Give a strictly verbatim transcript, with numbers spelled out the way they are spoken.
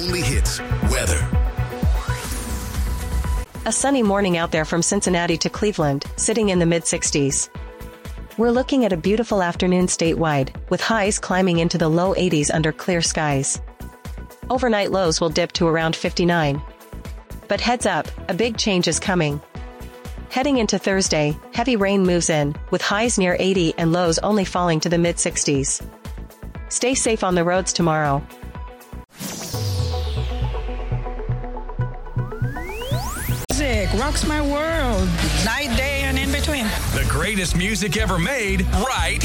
only hits, weather. A sunny morning out there from Cincinnati to Cleveland, sitting in the mid sixties. We're looking at a beautiful afternoon statewide, with highs climbing into the low eighties under clear skies. Overnight lows will dip to around fifty-nine. But heads up, a big change is coming. Heading into Thursday, heavy rain moves in, with highs near eighty and lows only falling to the mid sixties. Stay safe on the roads tomorrow. Music rocks my world, night, day, and in between. The greatest music ever made, right